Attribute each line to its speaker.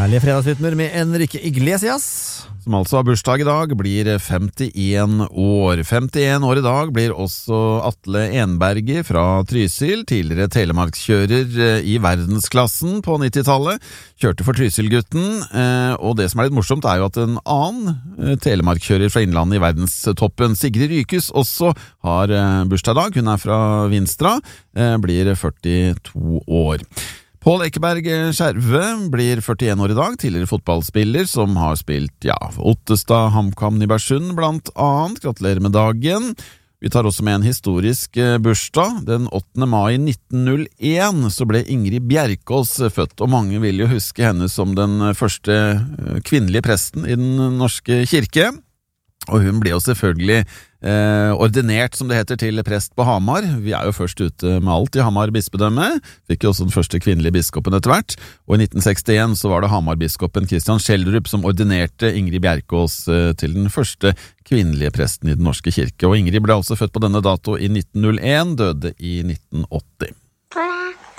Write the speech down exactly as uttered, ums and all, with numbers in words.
Speaker 1: Herlige fredagsrytmer med Enrique Iglesias, som altså har bursdag i dag, blir femtien år. femtien år i dag blir også Atle Enberger fra Trysil, tidligere telemarkskjører i verdensklassen på nittitallet. Kjørte for Trysilgutten, og det som er litt morsomt er jo at en annen telemarkskjører fra innlandet i verdenstoppen, Sigrid Rykus, også har bursdag i dag. Hun er fra Vinstra, blir førtito år. Pål Ekeberg Skjerve blir førtien år i dag, tidligere fotballspiller som har spilt, ja, Ottestad, HamKam, Nybergsund blant annet. Gratulerer med dagen. Vi tar også med en historisk bursdag. Den åttende mai nitten null en så ble Ingrid Bjerkås født, og mange vil jo huske henne som den første kvinnelige presten i den norske kirke. Og hun ble jo selvfølgelig eh, ordinert, som det heter, til prest på Hamar. Vi er jo først ute med alt i Hamar bispedømme. Fikk jo også den første kvinnelige biskopen etter hvert. Og i nitten sekstien så var det Hamar-biskopen Kristian Schjelderup som ordinerte Ingrid Bjerkås eh, til den første kvinnelige presten i den norske kirke. Og Ingrid ble altså født på denne dato i nitten null en, døde i nitten åtti.